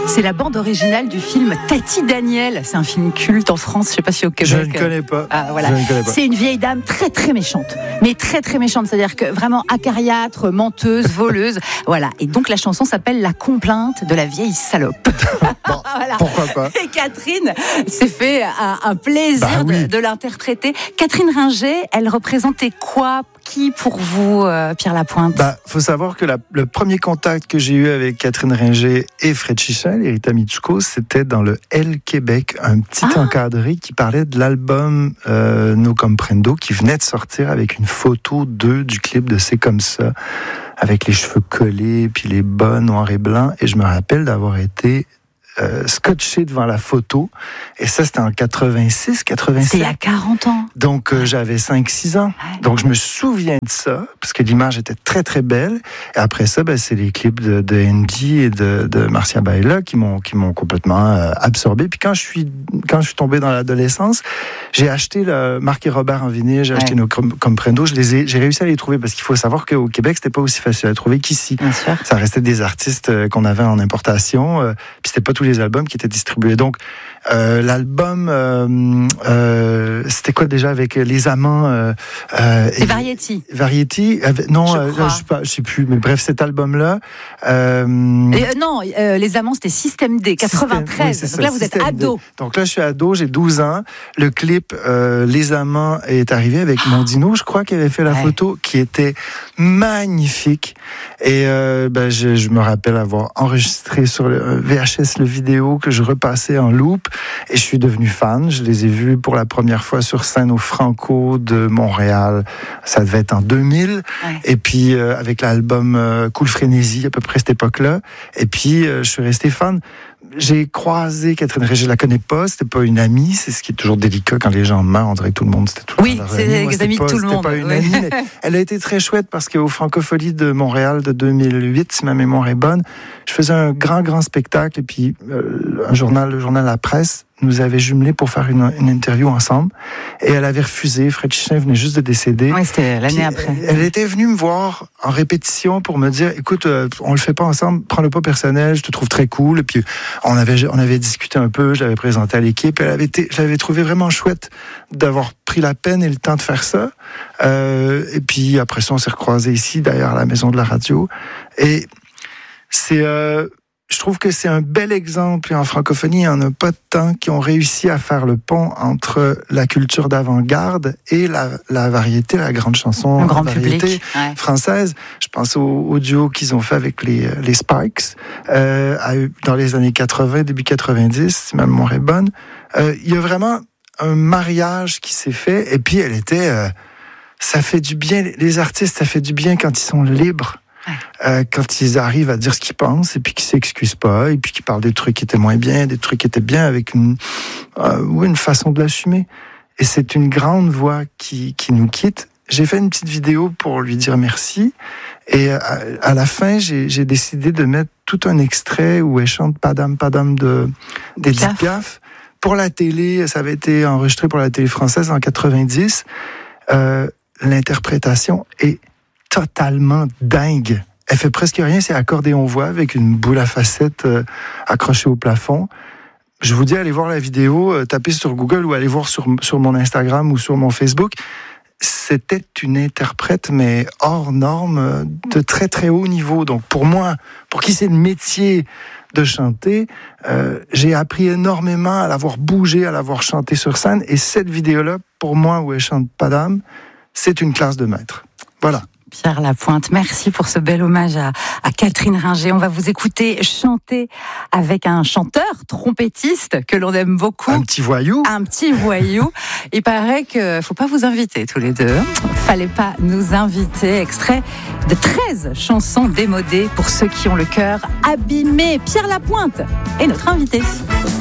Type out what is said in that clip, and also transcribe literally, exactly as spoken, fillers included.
C'est la bande originale du film Tati Daniel. C'est un film culte en France, je ne sais pas si au Québec. Je ne connais pas. Ah, voilà. Je ne connais pas. C'est une vieille dame très très méchante, mais très très méchante, c'est-à-dire que vraiment acariâtre, menteuse, voleuse. Voilà. Et donc la chanson s'appelle La complainte de la vieille salope. Bon, voilà. Pourquoi pas. Et Catherine s'est fait un, un plaisir bah, oui. de, de l'interpréter. Catherine Ringer, elle représentait quoi? Qui pour vous, euh, Pierre Lapointe? Bah, faut savoir que la, le premier contact que j'ai eu avec Catherine Ringer et Fred Chichel, Erita Mitsuko, c'était dans le Elle Québec, un petit ah. encadré qui parlait de l'album euh, No Comprendo, qui venait de sortir avec une photo d'eux du clip de C'est comme ça, avec les cheveux collés, puis les bas noirs et blancs. Et je me rappelle d'avoir été Euh, scotché devant la photo, et ça c'était en quatre-vingt-six, quatre-vingt-sept. C'est il y a quarante ans. Donc euh, j'avais cinq six ans. Ouais. Donc je me souviens de ça, parce que l'image était très très belle. Et après ça, ben, c'est les clips de, de Andy et de, de Marcia Baila qui m'ont, qui m'ont complètement euh, absorbé. Puis quand je suis, quand je suis tombé dans l'adolescence, j'ai acheté le Marc et Robert en vinyle, j'ai ouais. acheté nos Comprendo, je les ai, j'ai réussi à les trouver, parce qu'il faut savoir qu'au Québec, c'était pas aussi facile à trouver qu'ici. Bien sûr. Ça restait des artistes qu'on avait en importation, euh, puis c'était pas tous les albums qui étaient distribués. Donc, euh, l'album, euh, euh, c'était quoi déjà avec Les Amants euh, euh, C'est Variety. Variety avec, Non, je, euh, je, sais pas, je sais plus, mais bref, cet album-là. Euh... Et, euh, non, euh, Les Amants, c'était Système D, quatre-vingt-treize. Système, oui, donc là, vous Système êtes ado. D. Donc là, je suis ado, j'ai douze ans. Le clip euh, Les Amants est arrivé avec oh. Mondino, je crois, qui avait fait la ouais. photo, qui était magnifique. Et euh, ben, je, je me rappelle avoir enregistré sur le V H S le vidéo que je repassais en loop, et je suis devenu fan. Je les ai vus pour la première fois sur scène au Franco de Montréal. Ça devait être en deux mille. Ouais. Et puis euh, avec l'album euh, Cool Frénésie, à peu près cette époque-là. Et puis euh, je suis resté fan. J'ai croisé Catherine Ringer, je la connais pas, c'était pas une amie, c'est ce qui est toujours délicat quand les gens meurent, on dirait que tout le monde, c'était tout le oui, monde. Oui, c'est les amis de tout le monde. C'était pas une oui. amie, mais elle a été très chouette parce qu'au Francophonie de Montréal de deux mille huit, si ma mémoire est bonne, je faisais un grand, grand spectacle, et puis euh, un journal, le journal La Presse, nous avait jumelés pour faire une, une interview ensemble, et elle avait refusé. Fred Chichin venait juste de décéder. Oui, c'était l'année puis après. Elle, elle était venue me voir en répétition pour me dire, écoute, euh, on le fait pas ensemble, prends-le pas personnel, je te trouve très cool. Et puis on avait, on avait discuté un peu, je l'avais présenté à l'équipe, elle avait été, je l'avais trouvé vraiment chouette d'avoir pris la peine et le temps de faire ça. Euh, et puis après ça, on s'est recroisés ici, derrière la maison de la radio. Et c'est... Euh, Je trouve que c'est un bel exemple, et en francophonie, il n'y en a pas tant qui ont réussi à faire le pont entre la culture d'avant-garde et la, la variété, la grande chanson, le grand la variété public, ouais. française. Je pense au, au duo qu'ils ont fait avec les, les Sparks euh, à, dans les années quatre-vingts, début quatre-vingt-dix, si ma mémoire est bonne. Euh, il y a vraiment un mariage qui s'est fait, et puis elle était... Euh, ça fait du bien, les artistes, ça fait du bien quand ils sont libres. Ouais. Euh, quand ils arrivent à dire ce qu'ils pensent, et puis qu'ils s'excusent pas, et puis qu'ils parlent des trucs qui étaient moins bien, des trucs qui étaient bien, avec une, euh, ou une façon de l'assumer. Et c'est une grande voix qui, qui nous quitte. J'ai fait une petite vidéo pour lui dire merci, et à, à la fin, j'ai, j'ai décidé de mettre tout un extrait où elle chante Padam Padam de, d'Edith Piaf. Pour la télé, ça avait été enregistré pour la télé française en quatre-vingt-dix. Euh, l'interprétation est totalement dingue. Elle fait presque rien, c'est accordéon-voix avec une boule à facettes euh, accrochée au plafond. Je vous dis, allez voir la vidéo, euh, tapez sur Google ou allez voir sur, sur mon Instagram ou sur mon Facebook. C'était une interprète, mais hors norme, euh, de très très haut niveau. Donc pour moi, pour qui c'est le métier de chanter, euh, j'ai appris énormément à l'avoir bougé, à l'avoir chanté sur scène. Et cette vidéo-là, pour moi, où elle chante Padam, c'est une classe de maître. Voilà. Pierre Lapointe, merci pour ce bel hommage à, à Catherine Ringer. On va vous écouter chanter avec un chanteur trompettiste que l'on aime beaucoup. Un petit voyou. Un petit voyou. Il paraît qu'il faut pas vous inviter tous les deux. Fallait pas nous inviter. Extrait de treize chansons démodées pour ceux qui ont le cœur abîmé. Pierre Lapointe est notre invité.